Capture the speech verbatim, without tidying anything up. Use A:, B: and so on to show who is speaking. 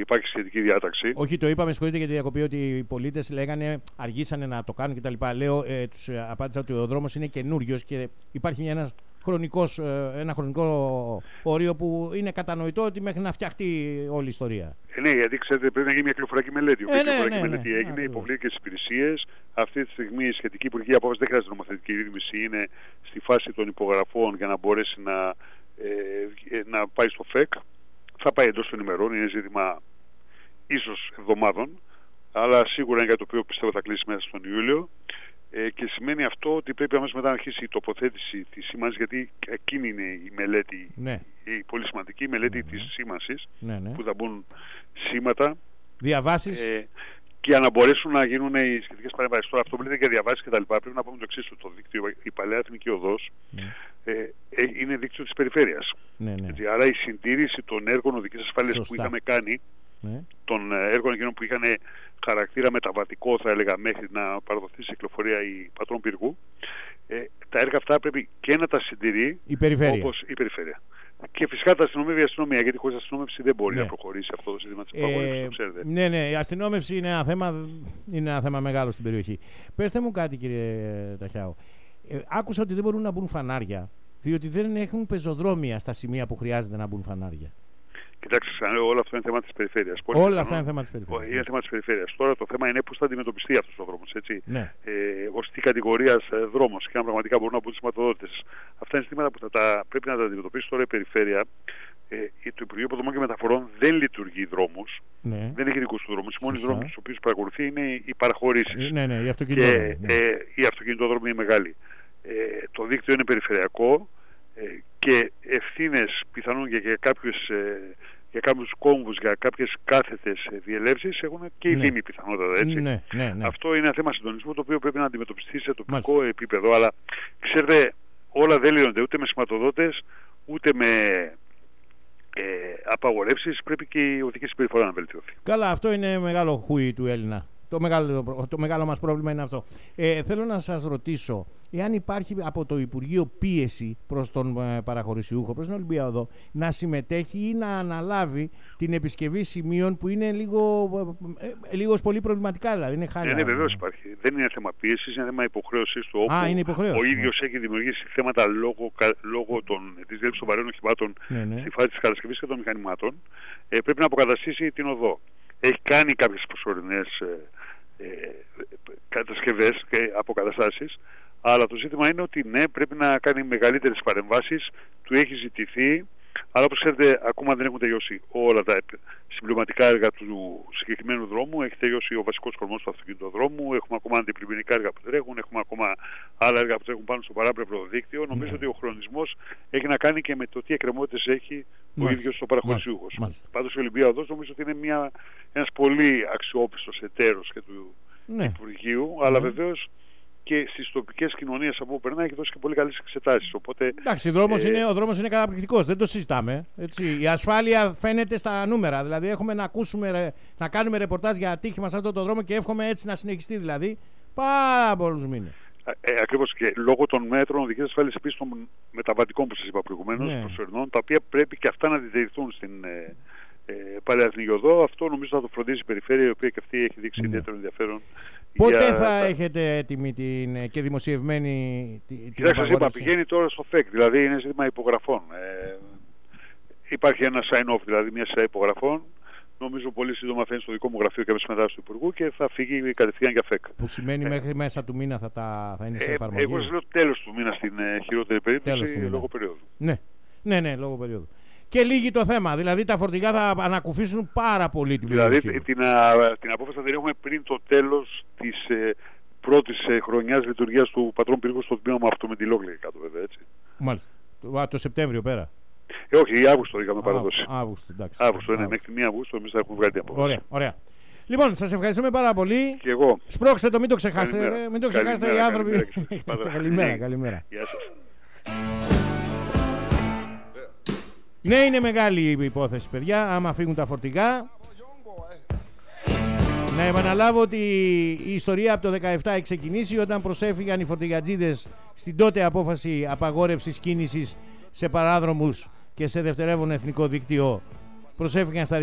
A: υπάρχει σχετική διάταξη.
B: Όχι, το είπαμε, συγχωρείτε για τη διακοπή, ότι οι πολίτες λέγανε, αργήσανε να το κάνουν κτλ. Λέω, ε, τους απάντησα ότι ο δρόμος είναι καινούριος και υπάρχει ένας χρονικός, ε, ένα χρονικό όριο που είναι κατανοητό ότι μέχρι να φτιαχτεί όλη η ιστορία.
A: Ε, ναι, γιατί ξέρετε πρέπει να γίνει μια κυκλοφοριακή μελέτη. Η
B: Ε, ναι,
A: κυκλοφοριακή
B: ναι,
A: μελέτη
B: ναι,
A: έγινε,
B: ναι,
A: υποβλήθηκε στις υπηρεσίες. Αυτή τη στιγμή η σχετική υπουργική απόφαση δεν χρειάζεται νομοθετική ρύθμιση, είναι στη φάση των υπογραφών για να μπορέσει να, ε, να πάει στο ΦΕΚ. Θα πάει εντός των ημερών, είναι ζήτημα ίσως εβδομάδων, αλλά σίγουρα είναι για το οποίο πιστεύω θα κλείσει μέσα στον Ιούλιο. Ε, και σημαίνει αυτό ότι πρέπει αμέσως μετά να αρχίσει η τοποθέτηση της σήμανσης, γιατί εκείνη είναι η μελέτη,
B: ναι.
A: η πολύ σημαντική μελέτη
B: ναι,
A: της σήμανσης,
B: ναι, ναι.
A: που θα μπουν σήματα.
B: Διαβάσεις.
A: Ε, και για να μπορέσουν να γίνουν οι σχετικές παρεμβάσεις. Τώρα, αυτό που λέτε για διαβάσεις κτλ. Πρέπει να πούμε το εξής: το δίκτυο, η Παλαιά Εθνική Οδός, ναι. ε, ε, είναι δίκτυο της περιφέρειας. Ναι, ναι. Έτσι, άρα η συντήρηση των έργων οδικής ασφάλειας που είχαμε κάνει, ναι. των έργων εκείνων που είχαν χαρακτήρα μεταβατικό, θα έλεγα, μέχρι να παραδοθεί σε κυκλοφορία η πατρών πύργου, ε, τα έργα αυτά πρέπει και να τα συντηρεί
B: η περιφέρεια.
A: Όπως η περιφέρεια. Και φυσικά τα αστυνομεύει η αστυνομία, γιατί χωρίς αστυνόμευση δεν μπορεί ναι. να προχωρήσει αυτό το ζήτημα της υπαγόρευσης,
B: ε,
A: το ξέρετε.
B: Ναι, ναι, η αστυνόμευση είναι ένα θέμα, είναι ένα θέμα μεγάλο στην περιοχή. Πέστε μου κάτι, κύριε Ταχιάου. Ε, άκουσα ότι δεν μπορούν να μπουν φανάρια, διότι δεν έχουν πεζοδρόμια στα σημεία που χρειάζεται να μπουν φανάρια.
A: Κοιτάξτε, όλο αυτό είναι θέμα της περιφέρειας.
B: Όλα αυτά είναι θέμα της περιφέρειας.
A: Είναι θέμα της περιφέρειας. Τώρα το θέμα είναι πώς θα αντιμετωπιστεί αυτός ο δρόμος.
B: Ναι.
A: Ε, ως τι κατηγορίας ε, δρόμος και αν πραγματικά μπορούν να μπουν σηματοδότες. Αυτά είναι ζητήματα που θα τα, πρέπει να τα αντιμετωπίσει τώρα η περιφέρεια. Ε, το Υπουργείο Υποδομών και Μεταφορών δεν λειτουργεί δρόμους. Ναι. Δεν έχει δικούς του δρόμους. Οι μόνοι δρόμοι στους οποίους παρακολουθεί είναι οι παραχωρήσεις.
B: Ναι, ναι, οι αυτοκινητόδρομοι.
A: Ναι. Ε, οι αυτοκινητόδρομοι είναι μεγάλοι. Ε, το δίκτυο είναι περιφερειακό ε, και ευθύνες πιθανόν για, για κάποιες. Ε, για κάποιους κόμβους, για κάποιες κάθετες διελεύσεις έχουν και οι ναι. δήμοι πιθανότατα, έτσι. Ναι, ναι, ναι. Αυτό είναι ένα θέμα συντονισμού το οποίο πρέπει να αντιμετωπιστεί σε τοπικό Μάλιστα. επίπεδο, αλλά ξέρετε όλα δεν λύνονται ούτε με σηματοδότες ούτε με ε, απαγορεύσεις, πρέπει και η οδική συμπεριφορά να βελτιωθεί.
B: Καλά, αυτό είναι μεγάλο χούι του Έλληνα. Το μεγάλο, το μεγάλο μας πρόβλημα είναι αυτό. Ε, θέλω να σας ρωτήσω, εάν υπάρχει από το Υπουργείο πίεση προς τον ε, παραχωρησιούχο, προς την Ολυμπία να συμμετέχει ή να αναλάβει την επισκευή σημείων που είναι λίγο, ε, ε, λίγο πολύ προβληματικά, δηλαδή είναι χάλια.
A: Ναι, ναι, βεβαίως υπάρχει. Δεν είναι θέμα πίεσης, είναι θέμα υποχρέωσης του, όπου
B: Α, είναι υποχρέωση,
A: ο ίδιος
B: ναι.
A: έχει δημιουργήσει θέματα λόγω, λόγω των, της διέλευσης των βαρέων οχημάτων ναι, ναι. στη φάση της κατασκευής και των μηχανημάτων. Ε, πρέπει να αποκαταστήσει την οδό. Έχει κάνει κάποιες προσωρινές ε, Ε, κατασκευές και αποκαταστάσεις, αλλά το ζήτημα είναι ότι ναι, πρέπει να κάνει μεγαλύτερες παρεμβάσεις, του έχει ζητηθεί, αλλά όπως ξέρετε ακόμα δεν έχουν τελειώσει όλα τα συμπληρωματικά έργα του συγκεκριμένου δρόμου. Έχει τελειώσει ο βασικός κορμός του αυτοκινητοδρόμου, έχουμε ακόμα αντιπλημμυρικά έργα που τρέχουν, έχουμε ακόμα άλλα έργα που τρέχουν πάνω στο παράπλευρο δίκτυο. Νομίζω ναι. ότι ο χρονισμός έχει να κάνει και με το τι εκκρεμότητες έχει Μάλιστα. ο ίδιος ο παραχωρησιούχος. Πάντως η Ολυμπία Οδός νομίζω ότι είναι μια, ένας πολύ αξιόπιστος εταίρος και του ναι. Υπουργείου, αλλά ναι. βεβαίως και στις τοπικές κοινωνίες από όπου περνάει έχει δώσει και πολύ καλές εξετάσεις. Οπότε,
B: εντάξει, ο δρόμος,
A: ε...
B: είναι, ο δρόμος είναι καταπληκτικός, δεν το συζητάμε. Έτσι. Η ασφάλεια φαίνεται στα νούμερα. Δηλαδή, έχουμε να, ακούσουμε, να κάνουμε ρεπορτάζ για ατύχημα σε αυτόν τον δρόμο και εύχομαι έτσι να συνεχιστεί. Δηλαδή, πάρα πολλούς μήνες.
A: Ε, ακριβώς και λόγω των μέτρων οδικής ασφάλειας επίσης των μεταβατικών που σας είπα προηγουμένως, ναι. προσωρινών, τα οποία πρέπει και αυτά να διτηρηθούν στην ε, ε, Παλαιά Εθνική Οδό. Αυτό νομίζω θα το φροντίζει η περιφέρεια, η οποία και αυτή έχει δείξει ναι. ιδιαίτερο ενδιαφέρον.
B: Πότε
A: για...
B: θα έχετε έτοιμη την, και δημοσιευμένη την
A: Κοιτάξτε, είπα, πηγαίνει τώρα στο ΦΕΚ, δηλαδή είναι ζήτημα υπογραφών. Ε, υπάρχει ένα sign-off, δηλαδή μια σειρά υπογραφών. Νομίζω πολύ σύντομα θα είναι στο δικό μου γραφείο και αμέσως μετά του Υπουργού και θα φύγει κατευθείαν για ΦΕΚ. Που
B: σημαίνει ε, μέχρι μέσα του μήνα θα, τα, θα είναι σε εφαρμογή.
A: Ε, εγώ σας λέω τέλος του μήνα στην ε, χειρότερη περίπτωση λόγω περίοδου.
B: Ναι. ναι, ναι, λόγω περίοδου. Και λύγει το θέμα. Δηλαδή τα φορτηγά θα ανακουφίσουν πάρα πολύ την
A: δηλαδή,
B: περιοχή.
A: Δηλαδή την, την απόφαση θα την έχουμε πριν το τέλος της ε, πρώτης ε, χρονιάς λειτουργίας του πατρών πύργου στο τμήμα αυτό με τη Λόγλη κάτω, βέβαια, έτσι.
B: Μάλιστα. Το, το Σεπτέμβριο πέρα.
A: Ε, όχι, Αύγουστο είχαμε παραδώσει.
B: Αύγουστο, εντάξει.
A: Αύγουστο, ναι, μέχρι τη μία Αυγούστου εμείς θα έχουμε βγάλει την απόφαση.
B: Ωραία, ωραία. Λοιπόν, σας ευχαριστούμε πάρα πολύ.
A: Και εγώ.
B: Σπρώξτε το, μην το ξεχάσετε.
A: Καλημέρα.
B: Μην το ξεχάσετε οι άνθρωποι.
A: Καλημέρα,
B: καλημέρα, καλημέρα.
A: Γεια σας.
B: Ναι, είναι μεγάλη η υπόθεση, παιδιά, άμα φύγουν τα φορτηγά. Να επαναλάβω ότι η ιστορία από το δεκαεπτά έχει ξεκινήσει όταν προσέφυγαν οι φορτηγατζίδες στην τότε απόφαση απαγόρευσης κίνησης σε παράδρομους και σε δευτερεύον εθνικό δίκτυο. Προσέφυγαν στα